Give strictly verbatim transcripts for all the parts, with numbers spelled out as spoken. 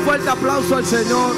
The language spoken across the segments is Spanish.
un fuerte aplauso al Señor.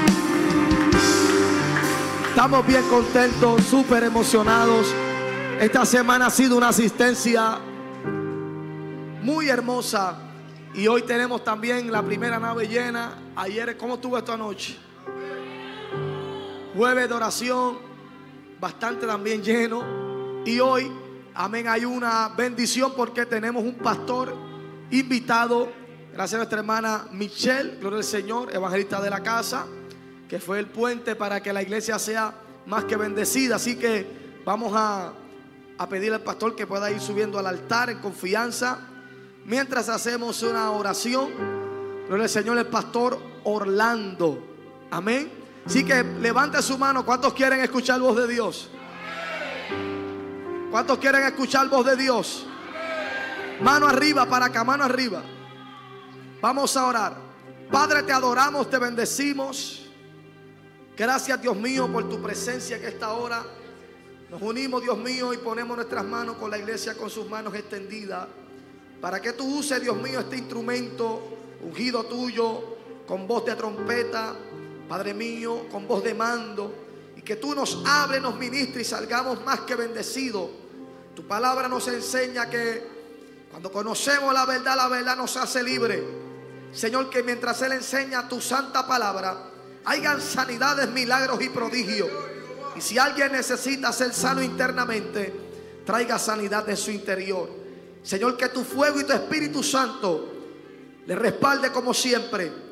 Estamos bien contentos, súper emocionados. Esta semana ha sido una asistencia muy hermosa. Y hoy tenemos también la primera nave llena. Ayer, ¿cómo estuvo esta noche? Jueves de oración, bastante también lleno. Y hoy, amén, hay una bendición porque tenemos un pastor invitado. Gracias a nuestra hermana Michelle, gloria al Señor, evangelista de la casa, que fue el puente para que la iglesia sea más que bendecida. Así que vamos a, a pedirle al pastor que pueda ir subiendo al altar en confianza. Mientras hacemos una oración, gloria al Señor, el pastor Orlando. Amén. Así que levante su mano. ¿Cuántos quieren escuchar voz de Dios? ¿Cuántos quieren escuchar voz de Dios? Mano arriba para acá, mano arriba. Vamos a orar. Padre, te adoramos, te bendecimos. Gracias, Dios mío, por tu presencia que esta hora nos unimos, Dios mío, y ponemos nuestras manos con la iglesia con sus manos extendidas, para que tú uses, Dios mío, este instrumento ungido tuyo, con voz de trompeta, Padre mío, con voz de mando, y que tú nos hables, nos ministres y salgamos más que bendecidos. Tu palabra nos enseña que cuando conocemos la verdad, la verdad nos hace libre. Señor, que mientras Él enseña tu santa palabra, hayan sanidades, milagros y prodigios. Y si alguien necesita ser sano internamente, traiga sanidad de su interior. Señor, que tu fuego y tu Espíritu Santo le respalde como siempre.